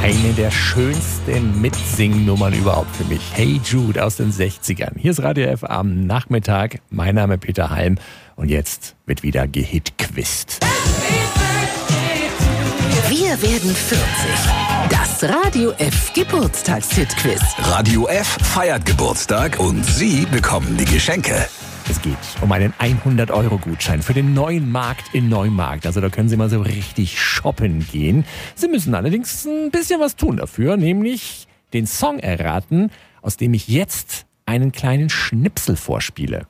Eine der schönsten Mitsingnummern überhaupt für mich. Hey Jude aus den 60ern. Hier ist Radio F am Nachmittag. Mein Name Peter Halm und jetzt wird wieder gehitquizt. Wir werden 40. Das Radio F Geburtstagshit-Quiz. Radio F feiert Geburtstag und Sie bekommen die Geschenke. Es geht um einen 100-Euro-Gutschein für den neuen Markt in Neumarkt. Also da können Sie mal so richtig shoppen gehen. Sie müssen allerdings ein bisschen was tun dafür, nämlich den Song erraten, aus dem ich jetzt einen kleinen Schnipsel vorspiele.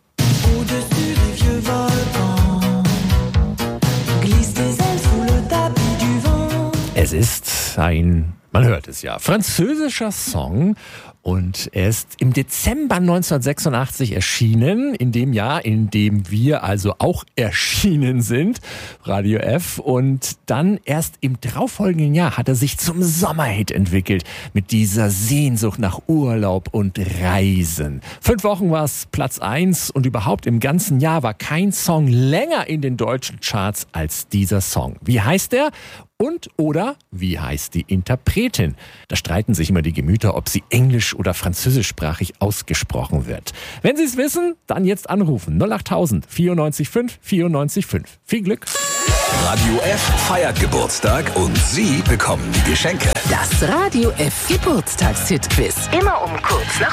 Es ist ein, man hört es ja, französischer Song und er ist im Dezember 1986 erschienen, in dem Jahr, in dem wir also auch erschienen sind, Radio F. Und dann erst im darauffolgenden Jahr hat er sich zum Sommerhit entwickelt, mit dieser Sehnsucht nach Urlaub und Reisen. 5 Wochen war es Platz 1 und überhaupt im ganzen Jahr war kein Song länger in den deutschen Charts als dieser Song. Wie heißt er? Und oder wie heißt die Interpretin? Da streiten sich immer die Gemüter, ob sie englisch- oder französischsprachig ausgesprochen wird. Wenn Sie es wissen, dann jetzt anrufen. 08000 94 5 94 5. Viel Glück! Radio F feiert Geburtstag und Sie bekommen die Geschenke. Das Radio F Geburtstagshit-Quiz. Immer um kurz nach